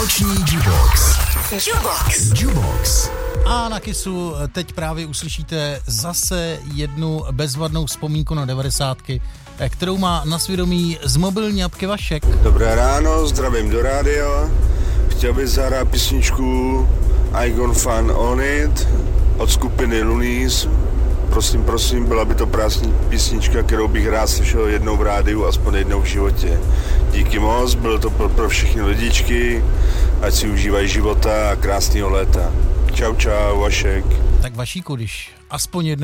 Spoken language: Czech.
Noční Jubox. A na Kissu teď právě uslyšíte zase jednu bezvadnou vzpomínku na 90. kterou má na svědomí z mobilní apky Vašek. Dobré ráno, zdravím do rádia. Chtěl bych zahrát písničku I Gone Fun On It od skupiny Loonies. Prosím, byla by to krásná písnička, kterou bych rád slyšel jednou v rádiu, aspoň jednou v životě. Díky moc, bylo to pro všechny lidičky, ať si užívají života a krásného léta. Čau, Vašek. Tak Vašíku, když aspoň jednou